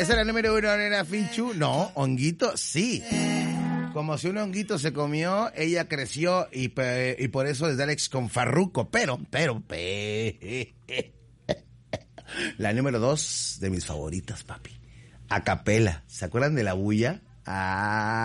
¿Esa era la número 1, nena Finchu? No, honguito, sí. Como si un honguito se comió, ella creció y por eso es de Alex con Farruko. Pero. La número 2 de mis favoritas, papi. Acapela. ¿Se acuerdan de la bulla? Ah.